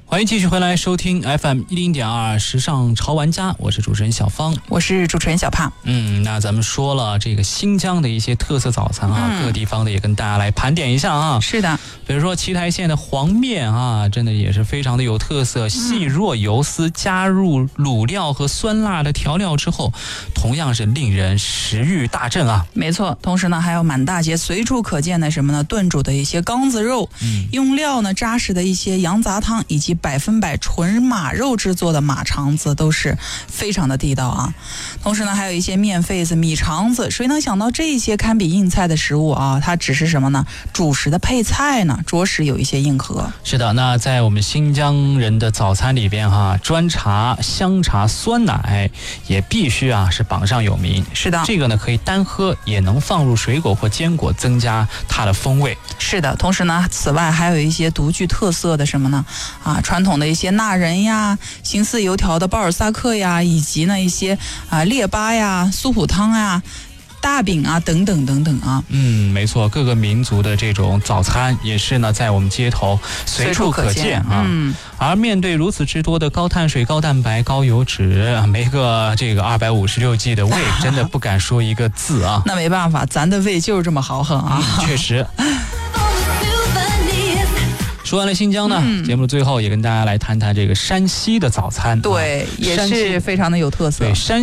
欢迎继续回来收听 FM10.2时尚潮玩家，我是主持人小芳， 我是主持人小胖。 那咱们说了这个新疆的一些特色早餐啊，各地方的也跟大家来盘点一下啊。 是的， 比如说奇台县的黄面啊，真的也是非常的有特色，细弱油丝加入卤料和酸辣的调料之后，同样是令人食欲大振啊。 没错，同时呢还有满大街随处可见的什么呢？炖煮的一些缸子肉，用料呢扎实的一些羊杂汤，以及100%纯马肉制作的马肠子，都是非常的地道啊。同时呢还有一些面肺子、米肠子，谁能想到这些堪比硬菜的食物啊，它只是什么呢？主食的配菜呢，着实有一些硬核。 是的，那在我们新疆人的早餐里边哈，砖茶、香茶、酸奶也必须是榜上有名。 是的， 这个呢可以单喝，也能放入水果或坚果，增加它的风味。 是的，同时呢，此外还有一些独具特色的什么呢？传统的一些纳人呀、形似油条的巴尔萨克呀，以及呢一些列巴呀、苏普汤呀、大饼啊等等等等啊。 没错，各个民族的这种早餐也是呢在我们街头随处可见啊。而面对如此之多的高碳水、高蛋白、高油脂，没个这个256 G 的胃，真的不敢说一个字啊。 那没办法，咱的胃就是这么豪横啊。 确实。说完了新疆呢，节目最后也跟大家来谈谈这个山西的早餐。 对，也是非常的有特色。 对，山